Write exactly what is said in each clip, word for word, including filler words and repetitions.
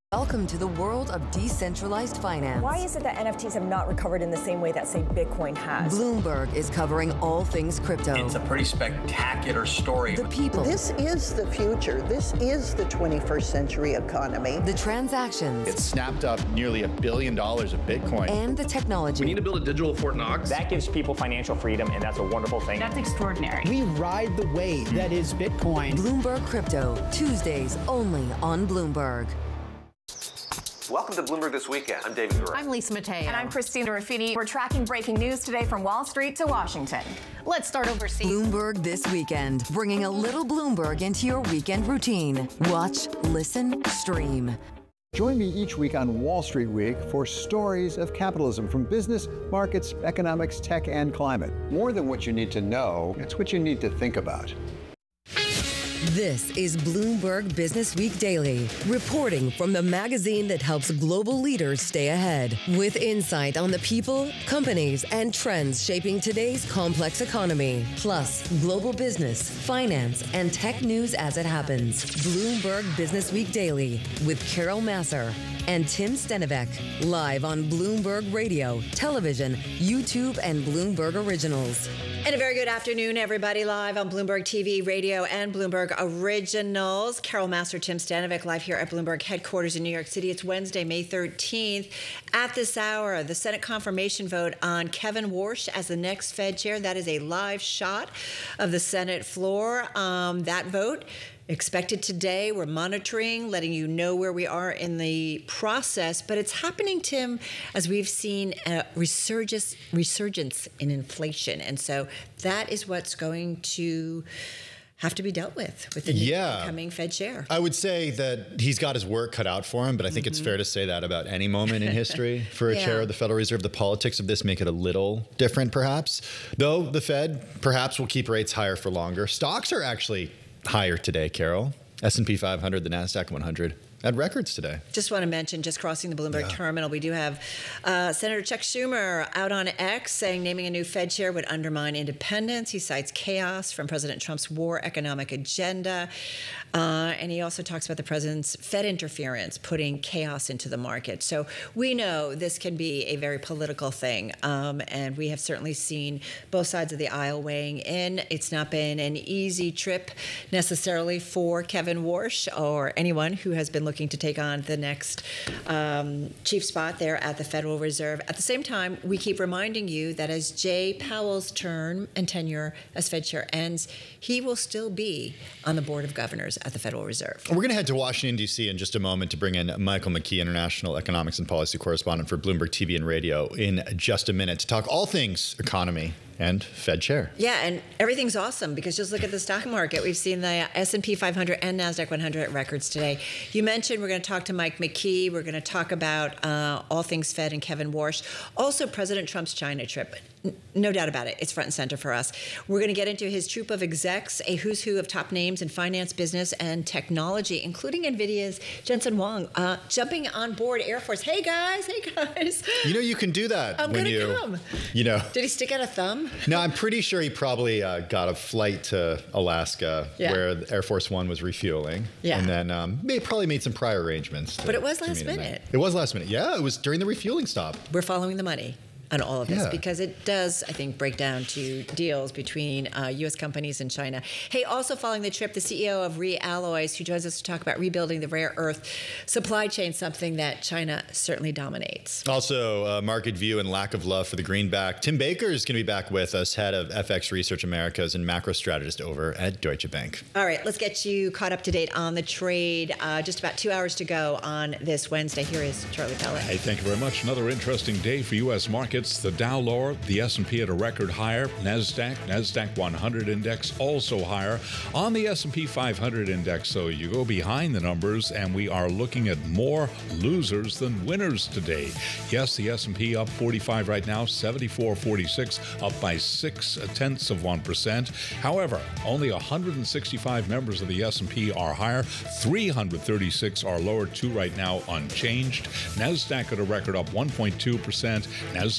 Welcome to the world of decentralized finance. Why is it that N F Ts have not recovered in the same way that, say, Bitcoin has? Bloomberg is covering all things crypto. It's a pretty spectacular story. The people. This is the future. This is the twenty-first century economy. The transactions. It snapped up nearly a billion dollars of Bitcoin. And the technology. We need to build a digital Fort Knox. That gives people financial freedom, and that's a wonderful thing. That's extraordinary. We ride the wave that is Bitcoin. Bloomberg Crypto, Tuesdays only on Bloomberg. Welcome to Bloomberg This Weekend. I'm David Gura. I'm Lisa Mateo. And I'm Christina Ruffini. We're tracking breaking news today from Wall Street to Washington. Let's start overseas. Bloomberg This Weekend, bringing a little Bloomberg into your weekend routine. Watch, listen, stream. Join me each week on Wall Street Week for stories of capitalism from business, markets, economics, tech, and climate. More than what you need to know, it's what you need to think about. This is Bloomberg Business Week Daily, reporting from the magazine that helps global leaders stay ahead, with insight on the people, companies, and trends shaping today's complex economy, plus global business, finance, and tech news as it happens. Bloomberg Business Week Daily with Carol Massar and Tim Stenovec, live on Bloomberg Radio, television, YouTube, and Bloomberg Originals. And a very good afternoon, everybody, live on Bloomberg T V, radio, and Bloomberg Originals. Carol Massar, Tim Stenovec, live here at Bloomberg headquarters in New York City. It's Wednesday, May thirteenth. At this hour, the Senate confirmation vote on Kevin Warsh as the next Fed chair. That is a live shot of the Senate floor. Um, that vote expected today. We're monitoring, letting you know where we are in the process. But it's happening, Tim, as we've seen a resurgence, resurgence in inflation. And so that is what's going to have to be dealt with with the yeah. incoming Fed chair. I would say that he's got his work cut out for him, but I think mm-hmm. it's fair to say that about any moment in history for a yeah. chair of the Federal Reserve. The politics of this make it a little different, perhaps. Though the Fed perhaps will keep rates higher for longer. Stocks are actually higher today, Carol. S and P five hundred, the NASDAQ one hundred. At records today. Just want to mention, just crossing the Bloomberg yeah. terminal, we do have uh, Senator Chuck Schumer out on X saying naming a new Fed chair would undermine independence. He cites chaos from President Trump's war economic agenda. Uh, and he also talks about the president's Fed interference, putting chaos into the market. So we know this can be a very political thing. Um, and we have certainly seen both sides of the aisle weighing in. It's not been an easy trip necessarily for Kevin Warsh or anyone who has been looking to take on the next um, chief spot there at the Federal Reserve. At the same time, we keep reminding you that as Jay Powell's term and tenure as Fed chair ends, he will still be on the Board of Governors at the Federal Reserve. We're going to head to Washington, D C in just a moment to bring in Michael McKee, international economics and policy correspondent for Bloomberg T V and radio, in just a minute to talk all things economy and Fed chair. Yeah, and everything's awesome because just look at the stock market. We've seen the S and P five hundred and NASDAQ one hundred at records today. You mentioned we're going to talk to Mike McKee. We're going to talk about uh, all things Fed and Kevin Warsh. Also, President Trump's China trip. No doubt about it. It's front and center for us. We're going to get into his troop of execs, a who's who of top names in finance, business, and technology, including NVIDIA's Jensen Huang, uh, jumping on board Air Force. Hey, guys. Hey, guys. You know, you can do that. I'm when going to you, come. You know. Did he stick out a thumb? No, I'm pretty sure he probably uh, got a flight to Alaska yeah. where Air Force One was refueling. Yeah. And then um, they probably made some prior arrangements. To, but it was last minute. It was last minute. Yeah, it was during the refueling stop. We're following the money on all of this yeah. because it does, I think, break down to deals between uh, U S companies and China. Hey, also following the trip, the C E O of ReAlloys, who joins us to talk about rebuilding the rare earth supply chain, something that China certainly dominates. Also, uh, market view and lack of love for the greenback. Tim Baker is going to be back with us, head of F X Research Americas and macro strategist over at Deutsche Bank. All right, let's get you caught up to date on the trade. Uh, just about two hours to go on this Wednesday. Here is Charlie Pellet. Hey, thank you very much. Another interesting day for U S markets. The Dow lower, the S and P at a record higher, NASDAQ, NASDAQ one hundred index also higher. On the S and P five hundred index, so you go behind the numbers, and we are looking at more losers than winners today. Yes, the S and P up forty-five right now, seventy-four forty-six, up by six tenths of one percent. However, only one hundred sixty-five members of the S and P are higher, three hundred thirty-six are lower, two right now unchanged. NASDAQ at a record up one point two percent. NASDAQ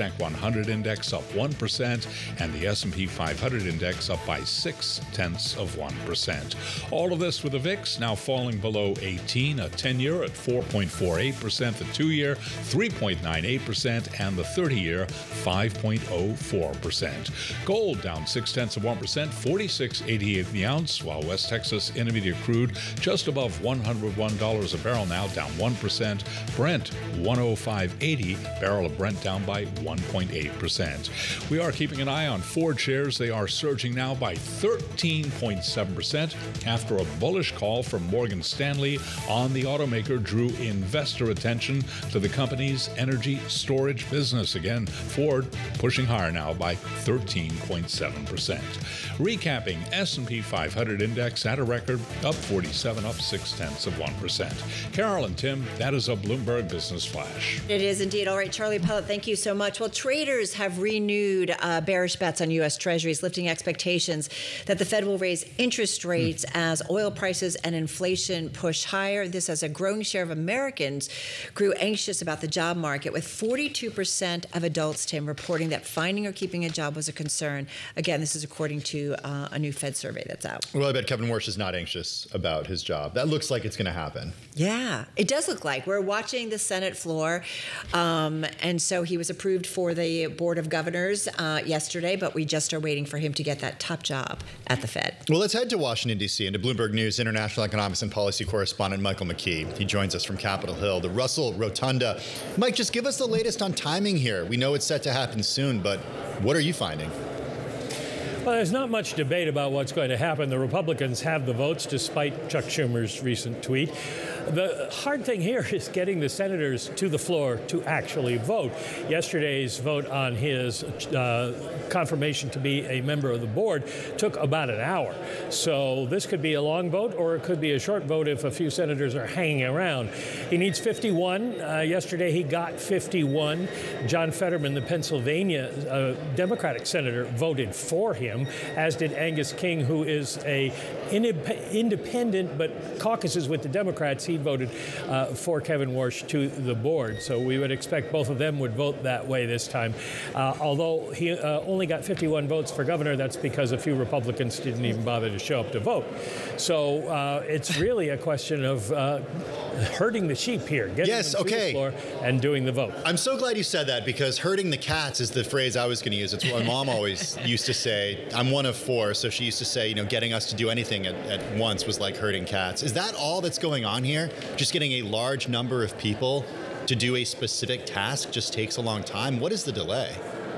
NASDAQ one hundred index up one percent, and the S and P five hundred index up by six tenths of one percent. All of this with the V I X now falling below eighteen, a ten-year at four point four eight percent, the two-year three point nine eight percent, and the thirty-year five point oh four percent. Gold down six tenths of one percent, forty-six eighty-eight the ounce, while West Texas Intermediate crude just above one hundred one dollars a barrel, now down one percent. Brent one oh five eighty, barrel of Brent down by one point eight percent. We are keeping an eye on Ford shares. They are surging now by thirteen point seven percent after a bullish call from Morgan Stanley on the automaker drew investor attention to the company's energy storage business. Again, Ford pushing higher now by thirteen point seven percent. Recapping, S and P five hundred index at a record, up forty-seven, up six tenths of one percent. Carol and Tim, that is a Bloomberg Business Flash. It is indeed. All right, Charlie Pellet, thank you so much. Well, traders have renewed uh, bearish bets on U S Treasuries, lifting expectations that the Fed will raise interest rates mm. as oil prices and inflation push higher. This as a growing share of Americans grew anxious about the job market, with forty-two percent of adults, Tim, reporting that finding or keeping a job was a concern. Again, this is according to uh, a new Fed survey that's out. Well, I bet Kevin Warsh is not anxious about his job. That looks like it's going to happen. Yeah, it does look like. We're watching the Senate floor. Um, and so he was approved for the Board of Governors uh, yesterday, but we just are waiting for him to get that top job at the Fed. Well, let's head to Washington, D C, and to Bloomberg News international economics and policy correspondent Michael McKee. He joins us from Capitol Hill, the Russell Rotunda. Mike, just give us the latest on timing here. We know it's set to happen soon, but what are you finding? Well, there's not much debate about what's going to happen. The Republicans have the votes, despite Chuck Schumer's recent tweet. The hard thing here is getting the senators to the floor to actually vote. Yesterday's vote on his uh, confirmation to be a member of the board took about an hour. So this could be a long vote, or it could be a short vote if a few senators are hanging around. He needs fifty-one. Uh, yesterday he got fifty-one. John Fetterman, the Pennsylvania uh, Democratic senator, voted for him, as did Angus King, who is a independent but caucuses with the Democrats. He voted uh, for Kevin Warsh to the board. So we would expect both of them would vote that way this time. Uh, although he uh, only got fifty-one votes for governor, that's because a few Republicans didn't even bother to show up to vote. So uh, it's really a question of uh, herding the sheep here, getting yes, them to okay. the floor and doing the vote. I'm so glad you said that, because herding the cats is the phrase I was going to use. It's what my mom always used to say. I'm one of four, so she used to say, you know, getting us to do anything at, at once was like herding cats. Is that all that's going on here? Just getting a large number of people to do a specific task just takes a long time? What is the delay?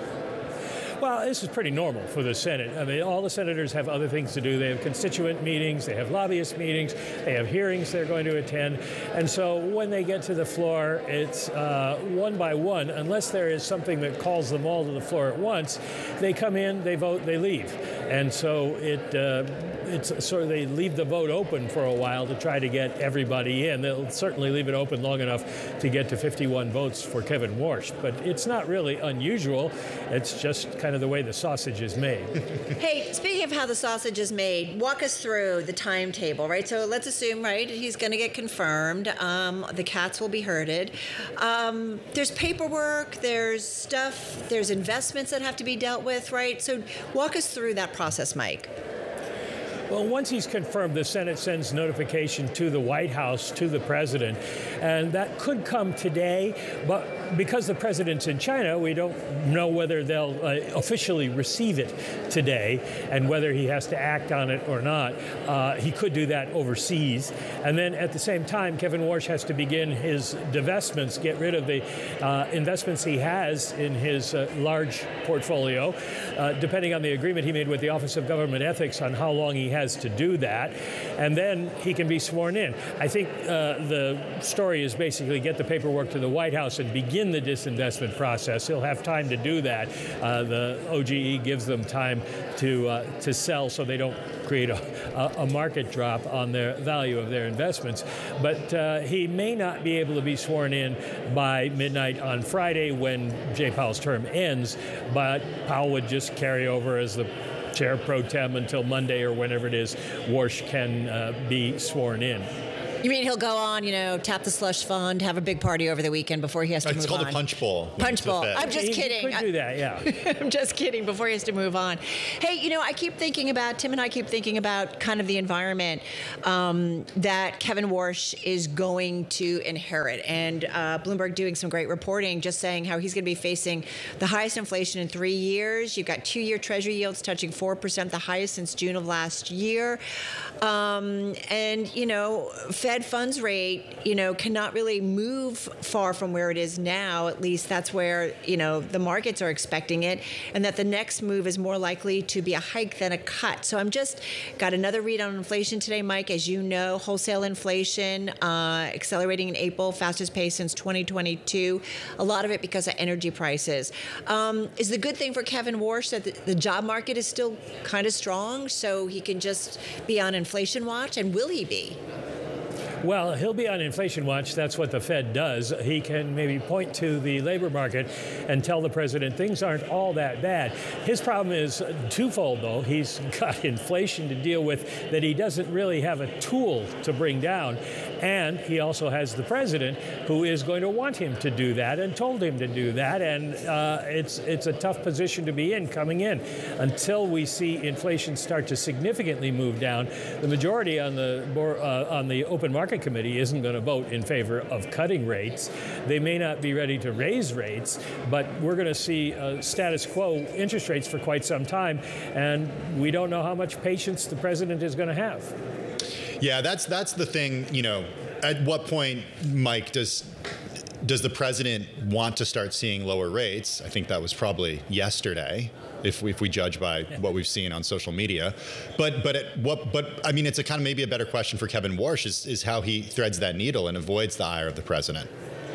Well, this is pretty normal for the Senate. I mean, all the senators have other things to do. They have constituent meetings, they have lobbyist meetings, they have hearings they're going to attend. And so when they get to the floor, it's uh, one by one. Unless there is something that calls them all to the floor at once, they come in, they vote, they leave. And so it uh, it's sort of they leave the vote open for a while to try to get everybody in. They'll certainly leave it open long enough to get to fifty-one votes for Kevin Warsh. But it's not really unusual. It's just kind of the way the sausage is made. Hey, speaking of how the sausage is made, walk us through the timetable, right? So let's assume, right, he's going to get confirmed. Um, the cats will be herded. Um, there's paperwork, there's stuff, there's investments that have to be dealt with, right? So walk us through that process, Mike. Well, once he's confirmed, the Senate sends notification to the White House, to the president, and that could come today, but because the president's in China, we don't know whether they'll uh, officially receive it today and whether he has to act on it or not. Uh, he could do that overseas. And then at the same time, Kevin Warsh has to begin his divestments, get rid of the uh, investments he has in his uh, large portfolio, uh, depending on the agreement he made with the Office of Government Ethics on how long he has to do that. And then he can be sworn in. I think uh, the story is basically get the paperwork to the White House and begin the disinvestment process. He'll have time to do that. Uh, the O G E gives them time to uh, to sell, so they don't create a, a market drop on their value of their investments. But uh, he may not be able to be sworn in by midnight on Friday when Jay Powell's term ends, but Powell would just carry over as the chair pro tem until Monday or whenever it is Warsh can uh, be sworn in. You mean he'll go on, you know, tap the slush fund, have a big party over the weekend before he has to it's move on? It's called a punch bowl. Punch bowl. I'm just he, kidding. He could do that, yeah. I'm just kidding before he has to move on. Hey, you know, I keep thinking about, Tim and I keep thinking about kind of the environment um, that Kevin Warsh is going to inherit. And uh, Bloomberg doing some great reporting, just saying how he's going to be facing the highest inflation in three years. You've got two-year Treasury yields touching four percent, the highest since June of last year. Um, and, you know, Fed funds rate, you know, cannot really move far from where it is now. At least that's where, you know, the markets are expecting it. And that the next move is more likely to be a hike than a cut. So I'm just got another read on inflation today, Mike. As you know, wholesale inflation uh, accelerating in April, fastest pace since twenty twenty-two. A lot of it because of energy prices. Um, is the good thing for Kevin Warsh that the, the job market is still kind of strong, so he can just be on inflation watch? And will he be? Well, he'll be on inflation watch. That's what the Fed does. He can maybe point to the labor market and tell the president things aren't all that bad. His problem is twofold, though. He's got inflation to deal with that he doesn't really have a tool to bring down. And he also has the president who is going to want him to do that and told him to do that. And uh, it's it's a tough position to be in coming in. Until we see inflation start to significantly move down, the majority on the uh, on the open market committee isn't going to vote in favor of cutting rates. They may not be ready to raise rates, but we're going to see uh, status quo interest rates for quite some time, and we don't know how much patience the president is going to have. Yeah, that's that's the thing. You know, at what point, Mike, does does the president want to start seeing lower rates? I think that was probably yesterday, if we, if we judge by yeah. what we've seen on social media. But but at what but I mean, it's a kind of maybe a better question for Kevin Warsh is is how he threads that needle and avoids the ire of the president.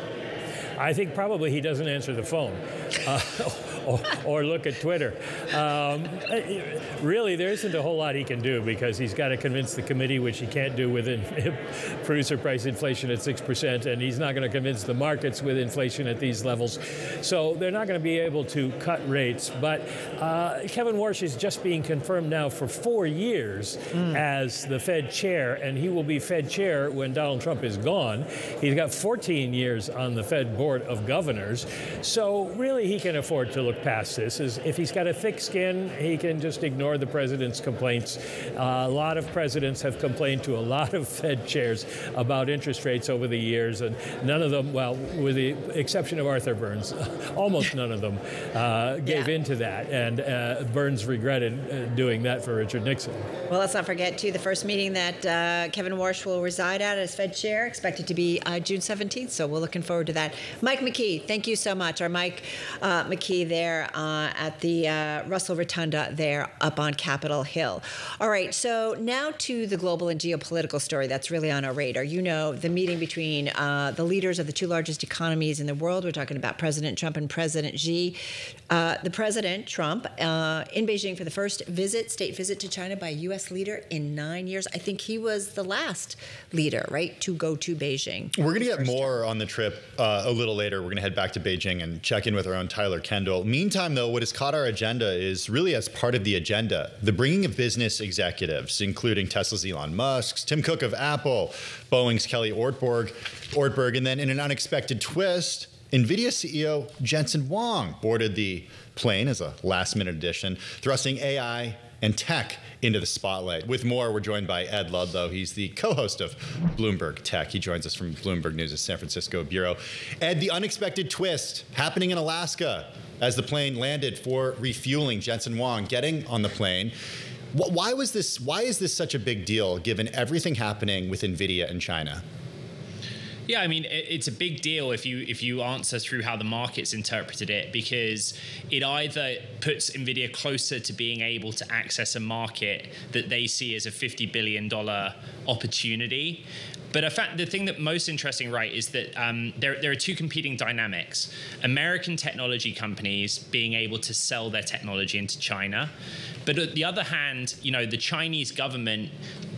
I think probably he doesn't answer the phone uh, or, or look at Twitter. Um, really, there isn't a whole lot he can do because he's got to convince the committee, which he can't do with in, producer price inflation at six percent, and he's not going to convince the markets with inflation at these levels. So they're not going to be able to cut rates. But uh, Kevin Warsh is just being confirmed now for four years mm. as the Fed chair, and he will be Fed chair when Donald Trump is gone. He's got fourteen years on the Fed board of governors, so really he can afford to look past this. Is if he's got a thick skin, he can just ignore the president's complaints. Uh, a lot of presidents have complained to a lot of Fed chairs about interest rates over the years, and none of them, well, with the exception of Arthur Burns, almost none of them uh, gave yeah. in to that, and uh, Burns regretted uh, doing that for Richard Nixon. Well, let's not forget, too, the first meeting that uh, Kevin Warsh will reside at as Fed chair, expected to be uh, June seventeenth, so we're looking forward to that. Mike McKee, thank you so much. Our Mike uh, McKee there uh, at the uh, Russell Rotunda there up on Capitol Hill. All right, so now to the global and geopolitical story that's really on our radar. You know, the meeting between uh, the leaders of the two largest economies in the world. We're talking about President Trump and President Xi. Uh, the President, Trump, uh, in Beijing for the first visit, state visit to China by a U S leader in nine years. I think he was the last leader, right, to go to Beijing. We're going to get more on the trip uh, a little later. We're going to head back to Beijing and check in with our own Tyler Kendall. Meantime, though, what has caught our agenda is really as part of the agenda, the bringing of business executives, including Tesla's Elon Musk, Tim Cook of Apple, Boeing's Kelly Ortberg, Ortberg, and then in an unexpected twist, NVIDIA C E O Jensen Huang boarded the plane as a last-minute addition, thrusting A I and tech into the spotlight. With more, we're joined by Ed Ludlow. He's the co-host of Bloomberg Tech. He joins us from Bloomberg News' San Francisco bureau. Ed, the unexpected twist happening in Alaska as the plane landed for refueling. Jensen Huang getting on the plane. Why was this? Why is this such a big deal given everything happening with NVIDIA in China? Yeah, I mean, it's a big deal if you if you answer through how the markets interpreted it, because it either puts NVIDIA closer to being able to access a market that they see as a fifty billion dollars opportunity. But in fact, the thing that most interesting, right, is that um, there, there are two competing dynamics. American technology companies being able to sell their technology into China. But on the other hand, you know, the Chinese government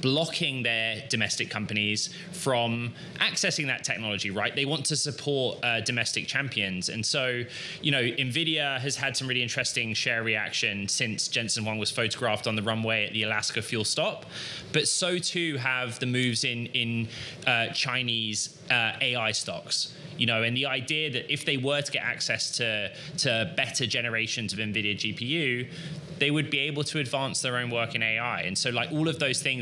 blocking their domestic companies from accessing that technology, right? They want to support uh, domestic champions. And so, you know, NVIDIA has had some really interesting share reaction since Jensen Huang was photographed on the runway at the Alaska fuel stop. But so too have the moves in, in uh, Chinese uh, A I stocks. You know, and the idea that if they were to get access to, to better generations of NVIDIA G P U, they would be able to advance their own work in A I. And so, like, all of those things